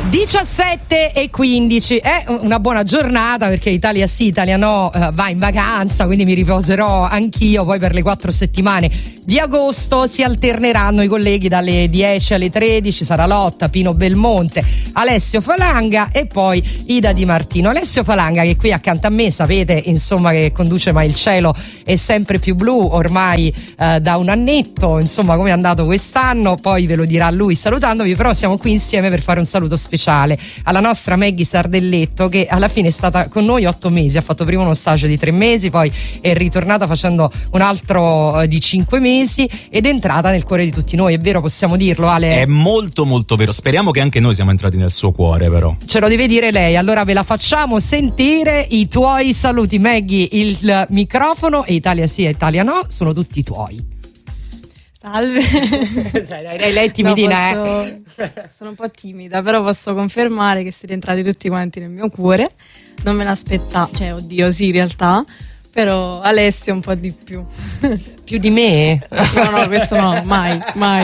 17:15 è una buona giornata perché Italia sì, Italia no va in vacanza, quindi mi riposerò anch'io. Poi per le 4 settimane di agosto si alterneranno i colleghi dalle 10 alle 13, sarà Lotta, Pino Belmonte, Alessio Falanga e poi Ida Di Martino. Alessio Falanga, che qui accanto a me sapete insomma che conduce Ma il cielo è sempre più blu ormai da un annetto, insomma come è andato quest'anno poi ve lo dirà lui salutandovi, però siamo qui insieme per fare un saluto speciale alla nostra Maggie Sardelletto, che alla fine è stata con noi 8 mesi, ha fatto prima uno stage di 3 mesi, poi è ritornata facendo un altro di 5 mesi ed è entrata nel cuore di tutti noi. È vero, possiamo dirlo, Ale? È molto molto vero, speriamo che anche noi siamo entrati nel suo cuore, però ce lo deve dire lei. Allora ve la facciamo sentire, i tuoi saluti. Maggie, il microfono e Italia sì e Italia no sono tutti tuoi. Salve. Lei è timidina, no, sono un po' timida, però posso confermare che siete entrati tutti quanti nel mio cuore. Non me l'aspettavo, cioè oddio sì in realtà, però Alessio un po' di più. Più di me? No, questo no, mai.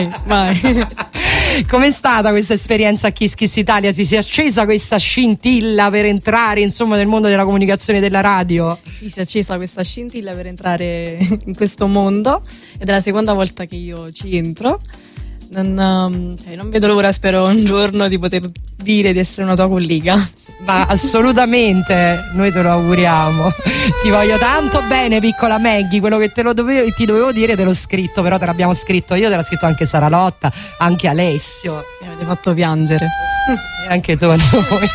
Com'è stata questa esperienza a Kiss Kiss Italia? Ti si è accesa questa scintilla per entrare insomma nel mondo della comunicazione e della radio? Sì, si è accesa questa scintilla per entrare in questo mondo ed è la seconda volta che io ci entro. Non vedo l'ora, spero un giorno di poter dire di essere una tua collega. Ma assolutamente, noi te lo auguriamo. Ti voglio tanto bene, piccola Maggie. Quello che ti dovevo dire te l'ho scritto, però te l'abbiamo scritto io, te l'ha scritto anche Sara Lotta, anche Alessio. Mi avete fatto piangere. E anche tu a noi.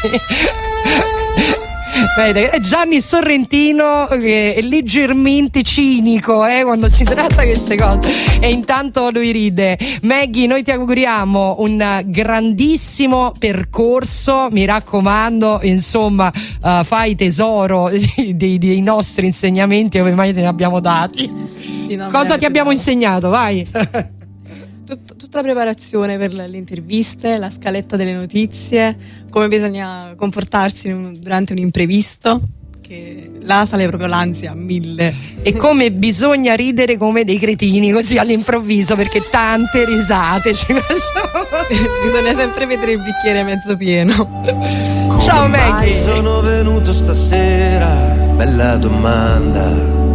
Vede, è Gianni Sorrentino che è leggermente cinico quando si tratta di queste cose e intanto lui ride. Maggie, noi ti auguriamo un grandissimo percorso, mi raccomando, insomma fai tesoro dei nostri insegnamenti, ormai te ne abbiamo dati. Sì, no, cosa ti abbiamo insegnato? Vai. Tutta la preparazione per le interviste, la scaletta delle notizie, come bisogna comportarsi durante un imprevisto, che là sale proprio l'ansia a 1000. E come bisogna ridere come dei cretini così all'improvviso, perché tante risate ci facciamo. Bisogna sempre vedere il bicchiere mezzo pieno. Ciao Maggie. Sono venuto stasera, bella domanda.